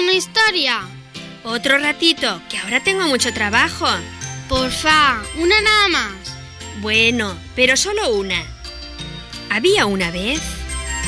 una historia? Otro ratito, que ahora tengo mucho trabajo. Porfa, una nada más. Bueno, pero solo una. Había una vez...